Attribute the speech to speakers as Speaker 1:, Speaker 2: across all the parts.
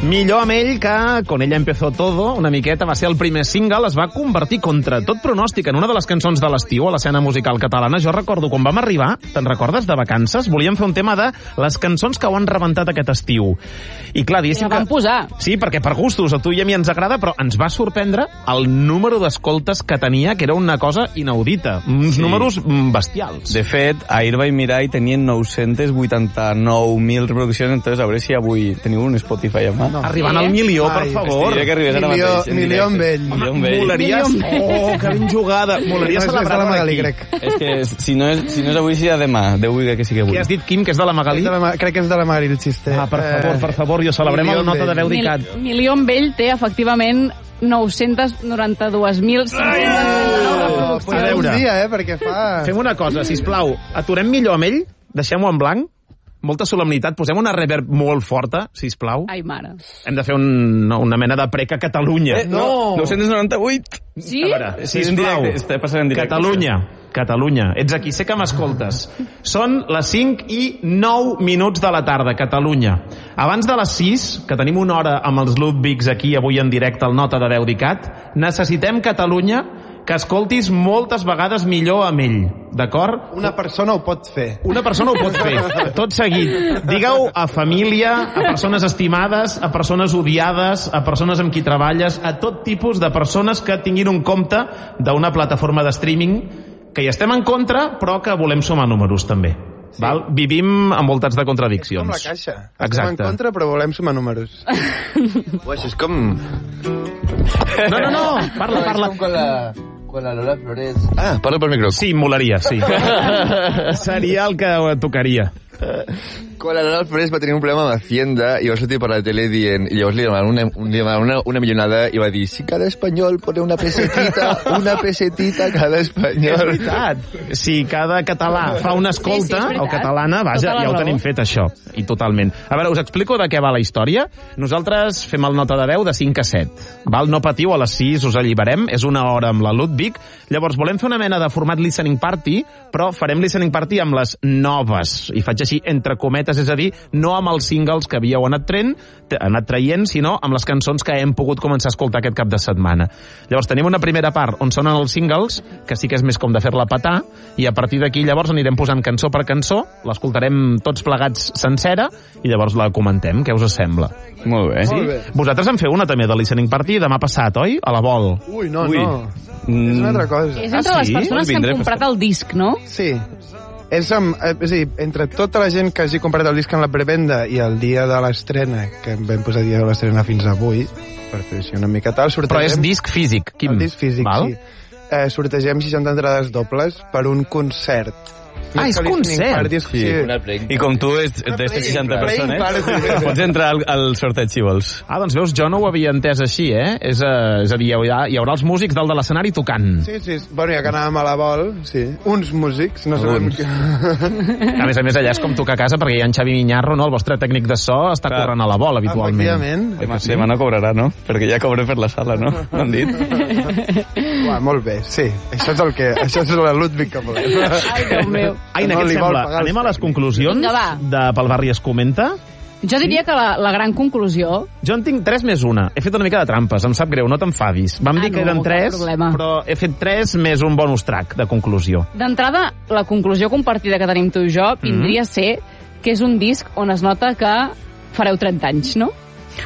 Speaker 1: Millor amb ell que Con ella empezó todo, una miqueta, va ser el primer single, es va convertir contra tot pronòstic en una de les cançons de l'estiu a l'escena musical catalana. Jo recordo quan vam arribar, te'n recordes, de vacances? Volíem fer un tema de les cançons que ho han rebentat aquest estiu. I clar, diguéssim
Speaker 2: que... posar.
Speaker 1: Sí, perquè per gustos, a tu i a mi ens agrada, però ens va sorprendre el número d'escoltes que tenia, que era una cosa inaudita. Uns números bestials.
Speaker 3: De fet, ahir vaig mirar i tenien 989.000 reproduccions, entonces a veure si avui teniu un Spotify a mà.
Speaker 1: No. Arribant al milió, per favor.
Speaker 3: Diré que arribés ara mateix.
Speaker 4: Milió amb ell.
Speaker 1: Molaries... Oh, que ben jugada. Molaria celebrar-ho aquí.
Speaker 3: És que si no és avui, serà demà. Déu vulgui que sigui avui.
Speaker 1: Què has dit, Quim, que és de la Magalí?
Speaker 4: Crec que és de la Magalí, el xiste.
Speaker 1: Ah, per favor, jo celebrem la nota de veu d'ICAT.
Speaker 2: Milió amb ell té, efectivament, 992.599 reproduccions.
Speaker 4: A veure. Un dia, perquè fa...
Speaker 1: Fem una cosa, sisplau. Aturem millor amb ell, deixem-ho en blanc, molta solemnitat, posem una reverb molt forta, sisplau.
Speaker 2: Ai, mare.
Speaker 1: Hem de fer una mena de prec a Catalunya.
Speaker 3: No! 998!
Speaker 2: Sí?
Speaker 1: A veure, sisplau.
Speaker 3: Està passant en directe.
Speaker 1: Catalunya. Ets aquí, sé que m'escoltes. Són les 5 i 9 minuts de la tarda, Catalunya. Abans de les 6, que tenim una hora amb els Ludwigs aquí avui en directe al Nota de Veu d'ICAT, necessitem, Catalunya, que escoltis moltes vegades millor amb ell, d'acord?
Speaker 4: Una persona ho pot fer.
Speaker 1: Una persona ho pot fer, tot seguit. Digue-ho a família, a persones estimades, a persones odiades, a persones amb qui treballes, a tot tipus de persones que tinguin un compte d'una plataforma de streaming que hi estem en contra, però que volem sumar números també. Sí. Val? Vivim envoltats de contradiccions.
Speaker 4: Com la caixa.
Speaker 1: Exacte.
Speaker 4: Estem en contra, però volem sumar números.
Speaker 5: Ué, això és com...
Speaker 1: No, parla.
Speaker 5: Con la Lola Flores. Ah, parla pel micro.
Speaker 1: Sí, molaria, sí. Seria el que tocaria.
Speaker 5: Quan la Lola Flores va tenir un problema amb Hacienda i va sortir per la tele dient, i llavors li demanaven una millonada i va dir, si cada espanyol pone una pesetita cada espanyol.
Speaker 1: És veritat. Si cada català fa una escolta, o catalana, vaja, ja ho tenim fet, això. I totalment. A veure, us explico de què va la història. Nosaltres fem el Nota de Veu de 5 a 7. Val? No patiu, a les 6 us alliberem. És una hora amb la Ludwig. Llavors, volem fer una mena de format listening party, però farem listening party amb les noves. I faig així, entre cometes, és a dir, no amb els singles que havíeu anat traient, sinó amb les cançons que hem pogut començar a escoltar aquest cap de setmana. Llavors tenim una primera part on sonen els singles, que sí que és més com de fer-la petar, i a partir d'aquí llavors anirem posant cançó per cançó, l'escoltarem tots plegats sencera, i llavors la comentem. Què us sembla?
Speaker 3: Molt bé.
Speaker 1: Sí?
Speaker 4: Molt bé.
Speaker 1: Vosaltres en feu una també de listening party demà passat, oi? A la Vol.
Speaker 4: Ui, no. És una altra cosa.
Speaker 2: És entre les persones que han comprat el disc, no?
Speaker 4: Sí. És a dir, entre tota la gent que hagi comprat el disc en la prevenda i el dia de l'estrena, que vam posar dia de l'estrena fins avui, per fer així una mica tal, sortegem...
Speaker 1: Però és disc físic, Quim.
Speaker 4: El disc físic, val? Sí. Sortegem 60 entrades dobles per un concert.
Speaker 1: Ah, és concert?
Speaker 4: Sí.
Speaker 3: I com tu ets de 60 persones, pots entrar al sorteig si vols.
Speaker 1: Ah, doncs veus, jo no ho havia entès així, eh? És a dir, hi haurà els músics dalt de l'escenari tocant.
Speaker 4: Sí. Bueno, ja que anàvem a la Vol, sí. Uns músics, no sabem què...
Speaker 1: A més allà és com tocar a casa, perquè hi ha en Xavi Miñarro, no? El vostre tècnic de so està corrent a la Vol, habitualment.
Speaker 4: Efectivament.
Speaker 3: Demà no cobrarà, no? Perquè ja cobré per la sala, no? M'han dit.
Speaker 4: Uà, molt bé, sí. Això és la Ludwig que volem.
Speaker 2: Ai, Déu meu.
Speaker 1: Aina, què et sembla? Anem a les conclusions de Pel Barri es comenta?
Speaker 2: Jo diria que la gran conclusió...
Speaker 1: Jo en tinc 3 més 1. He fet una mica de trampes, em sap greu, no t'enfadis. Vam dir que eren 3, però he fet 3 més un bonus track de conclusió.
Speaker 2: D'entrada, la conclusió compartida que tenim tu i jo vindria a ser que és un disc on es nota que fareu 30 anys, no?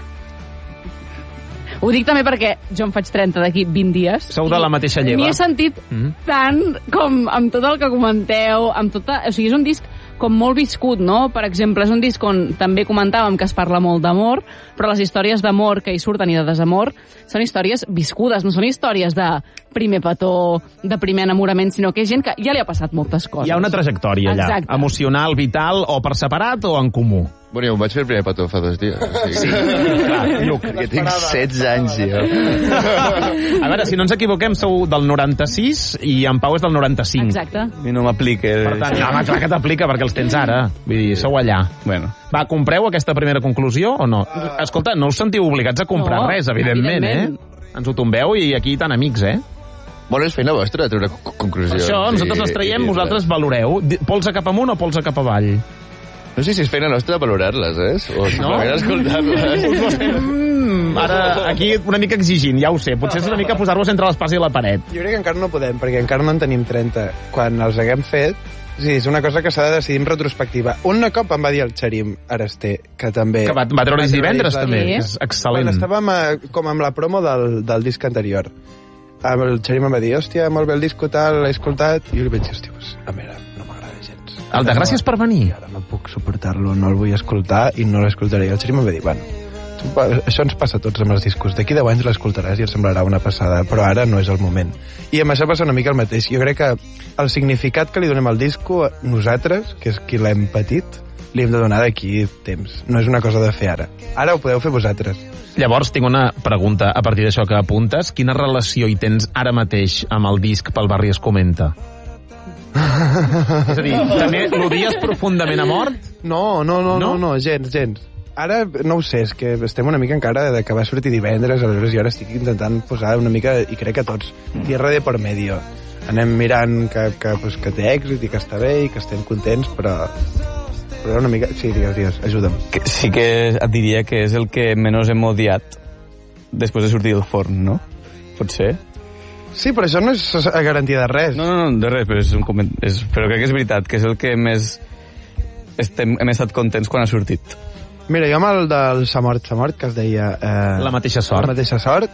Speaker 2: Ho dic també perquè jo em faig 30 d'aquí 20 dies.
Speaker 1: Sou de la mateixa lleva.
Speaker 2: M'hi he sentit tant com amb tot el que comenteu, amb tota... O sigui, és un disc com molt viscut, no? Per exemple, és un disc on també comentàvem que es parla molt d'amor, però les històries d'amor que hi surten i de desamor són històries viscudes, no són històries de primer petó, de primer enamorament, sinó que és gent que ja li ha passat moltes coses.
Speaker 1: Hi ha una trajectòria allà,
Speaker 2: exacte,
Speaker 1: emocional, vital, o per separat o en comú.
Speaker 5: Bueno, jo em vaig fer el primer petó fa 2 dies.
Speaker 1: Sí, clar, Lluc.
Speaker 5: Que tinc 16 anys, jo.
Speaker 1: A veure, si no ens equivoquem, sou del 96 i en Pau és del 95.
Speaker 2: Exacte.
Speaker 3: A mi no m'aplica.
Speaker 1: Per tant, home, clar que t'aplica, perquè els tens ara. Vull dir, sou allà.
Speaker 3: Bueno.
Speaker 1: Va, compreu aquesta primera conclusió o no? Escolta, no us sentiu obligats a comprar res, evidentment, Ens ho tombeu i aquí tan amics,
Speaker 5: Bueno, és feina vostra treure conclusions.
Speaker 1: Això, nosaltres les traiem, vosaltres valoreu. Polsa cap amunt o polsa cap avall?
Speaker 5: No sé si és feina nostra valorar-les, o simplement escoltar-les.
Speaker 1: Ara, aquí una mica exigint, ja ho sé. Potser és una mica posar-vos entre l'espasa i la paret.
Speaker 4: Jo crec que encara no podem, perquè encara no en tenim 30. Quan els haguem fet, sí, és una cosa que s'ha de decidir en retrospectiva. Un cop em va dir el Xarim Araster, que també...
Speaker 1: Que va treure divendres, també. És excel·lent.
Speaker 4: Quan estàvem com amb la promo del disc anterior, el Xarim em va dir, hòstia, molt bé el disco, tal, l'he escoltat, i jo li vaig dir, hòstia, pues, a veure, no m'agrada gens.
Speaker 1: El de gràcies per venir.
Speaker 4: Ara no puc suportar-lo, no el vull escoltar i no l'escoltaré. I el Xarim em va dir, bueno, això ens passa a tots amb els discos. D'aquí 10 anys l'escoltaràs i et semblarà una passada, però ara no és el moment. I amb això passa una mica el mateix. Jo crec que el significat que li donem al disco, nosaltres, que és qui l'hem patit, li hem de donar d'aquí temps. No és una cosa de fer ara. Ara ho podeu fer vosaltres.
Speaker 1: Llavors, tinc una pregunta a partir d'això que apuntes. Quina relació hi tens ara mateix amb el disc Pel barri es comenta? És a dir, també l'odies profundament a mort?
Speaker 4: No, gens. Ara, no ho sé, és que estem una mica encara de que va sortir divendres, aleshores jo ara estic intentant posar una mica, i crec que tots, tierra de por medio. Anem mirant que té èxit i que està bé i que estem contents, però una mica... Sí, digues, ajuda'm.
Speaker 3: Sí que et diria que és el que menys hem odiat després de sortir del forn, no? Pot ser?
Speaker 4: Sí, però això no és a garantia de res.
Speaker 3: No, de res, però, però crec que és veritat, que és el que més hem estat contents quan ha sortit.
Speaker 4: Mira, jo amb el del S'ha mort, que es deia...
Speaker 1: La mateixa sort.
Speaker 4: La mateixa sort.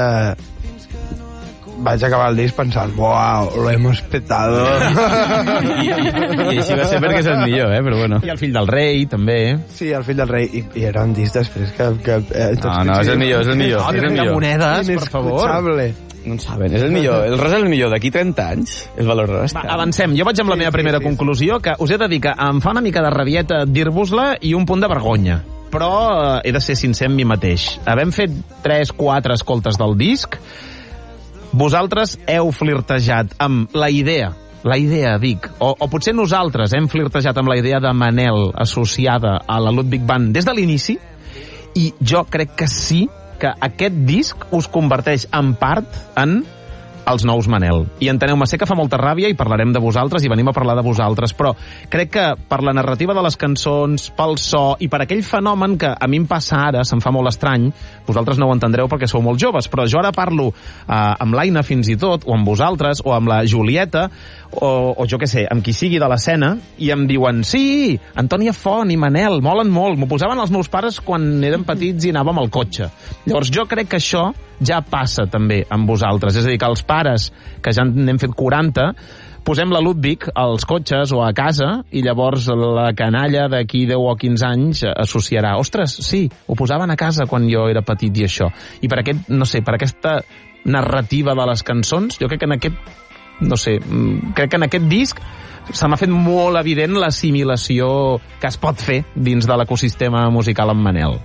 Speaker 4: Vaig acabar el disc pensant, uau, lo hemos petado.
Speaker 3: I així va ser perquè és el millor, però bueno.
Speaker 1: I el fill del rei, també.
Speaker 4: Sí, el fill del rei. I era un disc després que
Speaker 3: no, és el millor.
Speaker 1: No, de monedes, per favor.
Speaker 3: No en saben, és el millor. El res és el millor. D'aquí 30 anys el valoraràs.
Speaker 1: Va, avancem. Jo vaig amb la meva primera conclusió, que us he de dir que em fa una mica de rabieta dir-vos-la i un punt de vergonya. Però he de ser sincer amb mi mateix. Havem fet 3-4 escoltes del disc. Vosaltres heu flirtejat amb la idea, dic, o potser nosaltres hem flirtejat amb la idea de Manel associada a la Ludwig Band des de l'inici, i jo crec que sí que aquest disc us converteix en part en els nous Manel. I enteneu-me, sé que fa molta ràbia i parlarem de vosaltres i venim a parlar de vosaltres, però crec que per la narrativa de les cançons, pel so i per aquell fenomen que a mi em passa ara, se'm fa molt estrany, vosaltres no ho entendreu perquè sou molt joves, però jo ara parlo amb l'Aina fins i tot, o amb vosaltres, o amb la Julieta, o jo què sé, amb qui sigui de l'escena, i em diuen, sí, Antònia Font i Manel, molen molt, m'ho posaven els meus pares quan érem petits i anàvem al cotxe. Llavors jo crec que això ja passa també amb vosaltres, és a dir, que els pares, que ja n'hem fet 40, posem la Ludwig als cotxes o a casa i llavors la canalla d'aquí 10 o 15 anys associarà, ostres, sí, ho posaven a casa quan jo era petit i això. I per aquest, no sé, per aquesta narrativa de les cançons, jo crec que en aquest, no sé, crec que en aquest disc se m'ha fet molt evident l'assimilació que es pot fer dins de l'ecosistema musical amb Manel.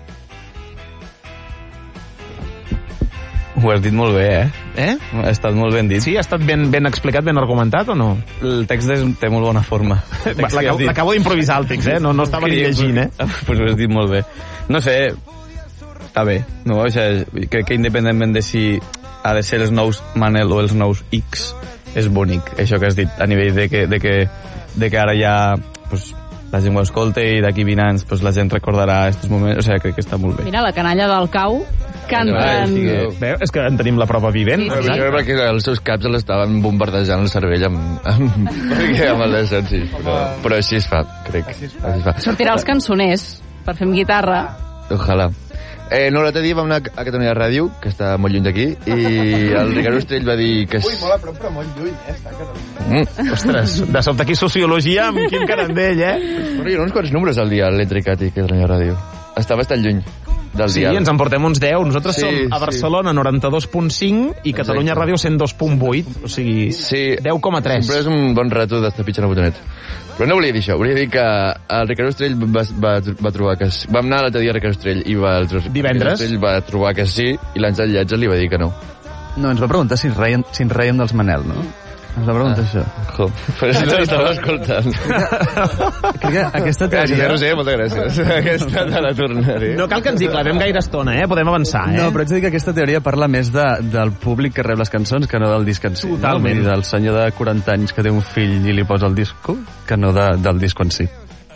Speaker 3: Ho has dit molt bé, Ha estat molt ben dit.
Speaker 1: Sí, ha estat ben explicat, ben argumentat o no?
Speaker 3: El text té molt bona forma.
Speaker 1: L'acabo d'improvisar el text, No estava ni llegint,
Speaker 3: Pues ho has dit molt bé. No sé, està bé. No? O sigui, crec que independentment de si ha de ser els nous Manel o els nous X, és bonic, això que has dit, a nivell de que ara ja pues, la gent ho escolta i d'aquí 20 anys pues, la gent recordarà aquests moments, o sigui, crec que està molt bé.
Speaker 2: Mira, la canalla del Cau canten...
Speaker 1: És que en tenim la prova vivent.
Speaker 2: Sí.
Speaker 5: Jo crec que els seus caps l'estaven bombardejant el cervell amb l'adolescència, però així es fa, crec.
Speaker 2: Sortirà els cançoners per fer amb guitarra.
Speaker 5: Ojalà. No, l'altre dia vam anar a Catalunya Ràdio, que està molt lluny d'aquí, i el Ricard Ostrell va dir que...
Speaker 4: Ui, molt a prop, però molt lluny, està a Catalunya.
Speaker 1: Ostres, de sobte aquí sociologia amb Quim Carandell,
Speaker 5: Bueno, hi ha uns quants números al dia a l'Electricat i Catalunya Ràdio. Està bastant lluny del dial.
Speaker 1: Sí, ens en portem uns 10. Nosaltres som a Barcelona 92.5 i Catalunya Ràdio 102.8, o sigui 10,3.
Speaker 5: Sempre és un bon rato d'estar pitjant el botonet. Però no volia dir això, volia dir que el Ricard Ostrell va trobar que... Vam anar l'altre dia a Ricard Ostrell i
Speaker 1: divendres
Speaker 5: Ostrell va trobar que sí i l'Àngel Lletja li va dir que no.
Speaker 3: No, ens va preguntar si ens reiem dels Manel, no? Ens va preguntar això.
Speaker 5: Però si no l'estava escoltant.
Speaker 3: Crec que aquesta teoria...
Speaker 5: Gràcies, Roser, moltes gràcies. Aquesta te la tornaré.
Speaker 1: No cal que ens hi clavem gaire estona, Podem avançar,
Speaker 3: No, però haig de dir que aquesta teoria parla més del públic que rep les cançons que no del disc en si.
Speaker 1: Totalment.
Speaker 3: Del senyor de 40 anys que té un fill i li posa el disco que no del disco en si.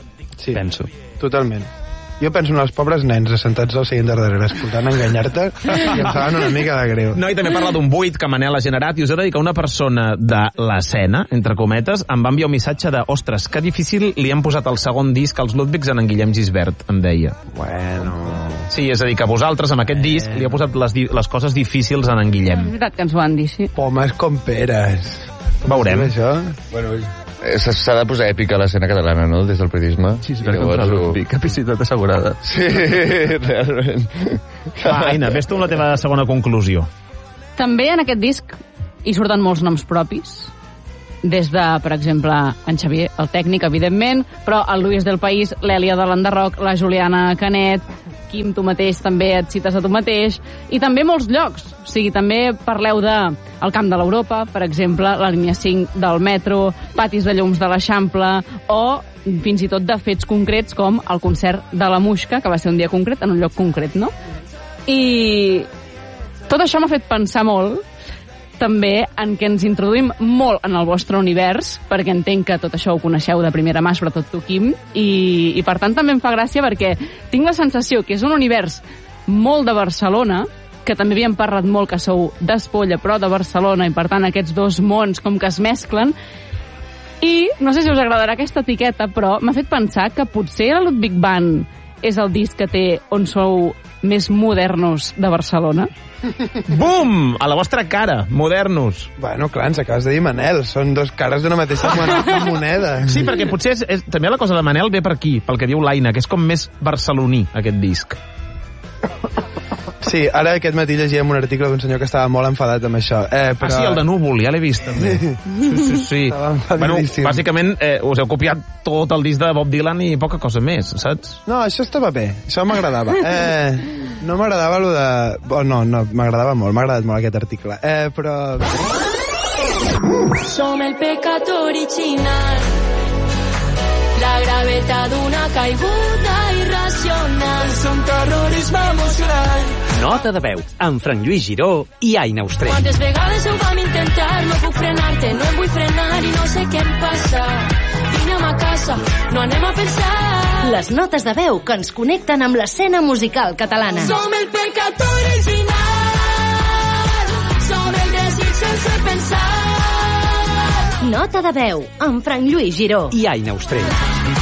Speaker 4: Sí.
Speaker 3: penso.
Speaker 4: Totalment. Jo penso en els pobres nens assentats al seient darrere escoltant enganyar-te i em saben una mica de greu.
Speaker 1: No, i també parla d'un buit que Manel ha generat, i us he de dir que una persona de l'escena, entre cometes, em va enviar un missatge de ostres, que difícil li han posat el segon disc als Ludwigs en Guillem Gisbert, em deia.
Speaker 4: Bueno...
Speaker 1: Sí, és a dir, que vosaltres amb aquest disc li ha posat les coses difícils en Guillem.
Speaker 2: És veritat que ens ho van dir, sí.
Speaker 4: Pomes com peres.
Speaker 1: Veurem.
Speaker 4: Això?
Speaker 5: Bueno, s'ha de posar èpica l'escena catalana, no?, des del periodisme.
Speaker 3: Sí, contra Ludwig, capacitat assegurada.
Speaker 5: Sí, realment.
Speaker 1: Va, Aina, ves tu amb la teva segona conclusió.
Speaker 2: També en aquest disc hi surten molts noms propis, des de, per exemple, en Xavier, el tècnic, evidentment, però el Luis del País, l'Èlia de l'Enderroc, la Juliana Canet, Quim, tu mateix, també et cites a tu mateix, i també molts llocs. O sigui, també parleu de el Camp de l'Europa, per exemple, la línia 5 del metro, patis de llums de l'Eixample, o fins i tot de fets concrets com el concert de la Muixca, que va ser un dia concret, en un lloc concret, no? I tot això m'ha fet pensar molt també en què ens introduïm molt en el vostre univers, perquè entenc que tot això ho coneixeu de primera mà, sobretot tu, Quim, i per tant també em fa gràcia perquè tinc la sensació que és un univers molt de Barcelona, que també havíem parlat molt que sou d'Espolla, però de Barcelona, i per tant aquests dos mons com que es mesclen, i no sé si us agradarà aquesta etiqueta, però m'ha fet pensar que potser la Ludwig Band és el disc que té on sou més modernos de Barcelona.
Speaker 1: Bum! A la vostra cara, modernos.
Speaker 4: Bueno, clar, ens acabes de dir Manel. Són dos cares d'una mateixa moneda.
Speaker 1: Sí, perquè potser també la cosa de Manel ve per aquí, pel que diu l'Aina, que és com més barceloní, aquest disc.
Speaker 4: Sí, ara aquest matí llegíem un article d'un senyor que estava molt enfadat amb això. Però...
Speaker 1: Ah, sí, el de Núvol, ja l'he vist, també. Sí. Bueno, bàsicament, us heu copiat tot el disc de Bob Dylan i poca cosa més, saps?
Speaker 4: No, això estava bé, això m'agradava. No m'agradava lo de... Oh, no, m'agradava molt, m'ha agradat molt aquest article. Però...
Speaker 6: Som el pecat original, la gravetat d'una caiguda irracional. Som terrorisme emocional.
Speaker 7: Nota de veu, amb Frank Lluís Giró i Aina Austrell.
Speaker 6: Quantes vegades ho vam intentar, no puc frenar-te, no em vull frenar i no sé què em passa. Vine'm a casa, no anem a pensar.
Speaker 8: Les notes de veu que ens connecten amb l'escena musical catalana.
Speaker 6: Som el pecat original, som el desig sense pensar.
Speaker 8: Nota de veu, amb Frank Lluís Giró
Speaker 7: I Aina Austrell.